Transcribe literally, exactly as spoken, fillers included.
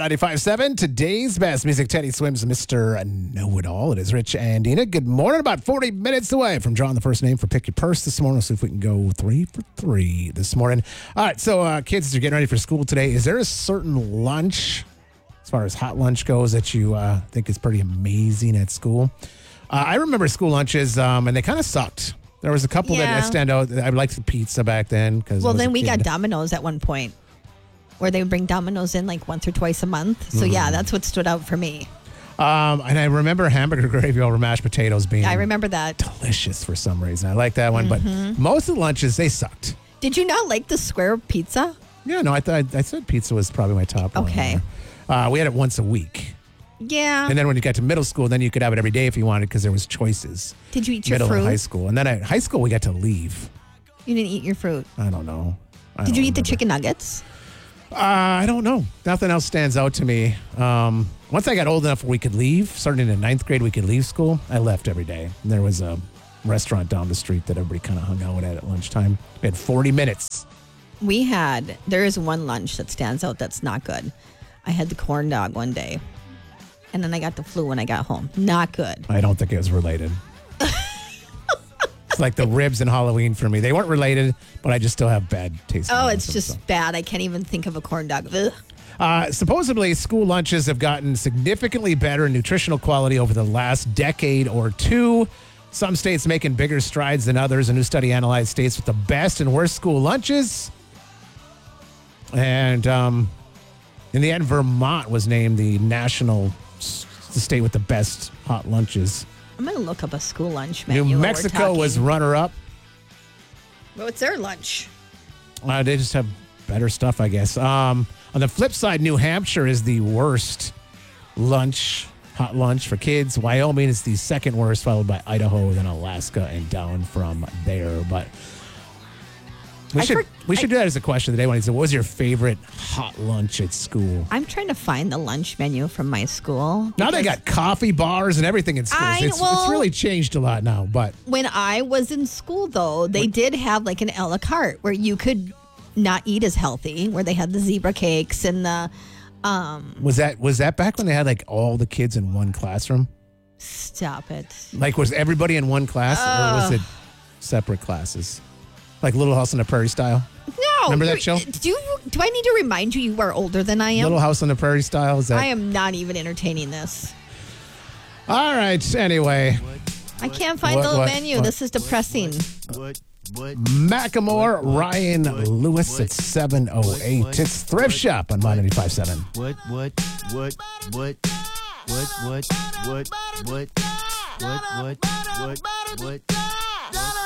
ninety-five seven, today's best music. Teddy Swims, Mister Know-It-All. It is Rich and Dina. Good morning. About forty minutes away from drawing the first name for Pick Your Purse this morning. We'll see if we can go three for three this morning. All right, so uh, kids, as you're getting ready for school today, is there a certain lunch, as far as hot lunch goes, that you uh, think is pretty amazing at school? Uh, I remember school lunches, um, and they kind of sucked. There was a couple Yeah. that stand out. I liked the pizza back then. Cause Well, I was then a we kid. got Domino's at one point, where they would bring Domino's in like once or twice a month. So yeah, that's what stood out for me. Um, and I remember hamburger gravy over mashed potatoes being I remember that. delicious for some reason. I like that one, but most of the lunches, they sucked. Did you not like the square pizza? Yeah, no, I thought I said pizza was probably my top one. Okay. Uh, we had it once a week. Yeah. And then when you got to middle school, then you could have it every day if you wanted because there was choices. Did you eat your Middle fruit? and high school. And then at high school, we got to leave. You didn't eat your fruit. I don't know. I Did don't you eat the remember. chicken nuggets? Uh, I don't know. Nothing else stands out to me. Um, once I got old enough where we could leave, starting in ninth grade, we could leave school. I left every day. And there was a restaurant down the street that everybody kind of hung out at at lunchtime. We had forty minutes. We had, there is one lunch that stands out that's not good. I had the corn dog one day, and then I got the flu when I got home. Not good. I don't think it was related. It's like the ribs in Halloween for me. They weren't related, but I just still have bad taste. in Oh, my it's mouth, just so. bad. I can't even think of a corn dog. Ugh. Uh, supposedly, school lunches have gotten significantly better in nutritional quality over the last decade or two. Some states making bigger strides than others. A new study analyzed states with the best and worst school lunches. And um, in the end, Vermont was named the national s- the state with the best hot lunches. I'm going to look up a school lunch menu. New while we're Mexico was talking. runner-up. What's their lunch? Uh, they just have better stuff, I guess. Um, on the flip side, New Hampshire is the worst lunch, hot lunch for kids. Wyoming is the second worst, followed by Idaho, then Alaska, and down from there. But we I should for- we I- should do that as a question today. When he said, "What was your favorite hot lunch at school?" I'm trying to find the lunch menu from my school. Now they because got coffee bars and everything in schools. I- it's, it's well- really changed a lot now. But When I was in school, though, they did have like an a la carte where you could not eat as healthy, where they had the zebra cakes and the was that was that back when they had like all the kids in one classroom? stop it. Like, was everybody in one class, or was it separate classes? Like Little House on the Prairie style? No, Remember that you- show? Do you, do I need to remind you you are older than I am? Little House on the Prairie style? Is that? I am not even entertaining this. All right, anyway. I can't find What- the what- menu. what? This is depressing. What? What? Macklemore, Ryan Lewis at seven oh eight. It's Thrift Shop on My ninety-five seven. What? What? What? What? What? What? What? What? What? What? What? What?